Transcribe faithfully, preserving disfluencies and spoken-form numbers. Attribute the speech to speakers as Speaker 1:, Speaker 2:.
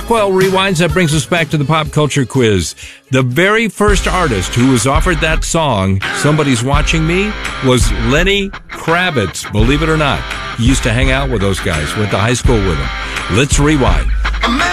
Speaker 1: Rockwell Rewinds. That brings us back to the pop culture quiz. The very first artist who was offered that song, Somebody's Watching Me, was Lenny Kravitz. Believe it or not. He used to hang out with those guys. Went to high school with them. Let's rewind.